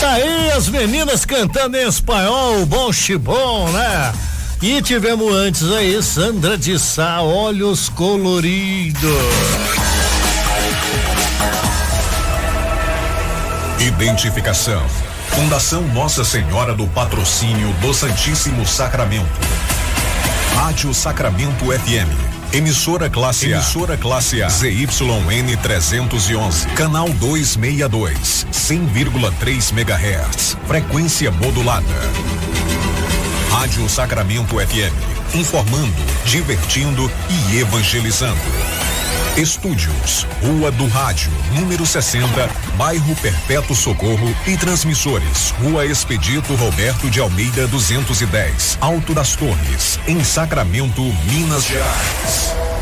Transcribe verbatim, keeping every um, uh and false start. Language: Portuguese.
Tá aí as meninas cantando em espanhol, bom chibom, né? E tivemos antes aí Sandra de Sá, Olhos Coloridos. Identificação: Fundação Nossa Senhora do Patrocínio do Santíssimo Sacramento. Rádio Sacramento F M. Emissora classe A. Emissora classe A. Z Y N trezentos e onze. Canal duzentos e sessenta e dois. cem vírgula três megahertz. Frequência modulada. Rádio Sacramento F M. Informando, divertindo e evangelizando. Estúdios, Rua do Rádio, número sessenta, bairro Perpétuo Socorro, e transmissores, Rua Expedito Roberto de Almeida duzentos e dez, Alto das Torres, em Sacramento, Minas Gerais.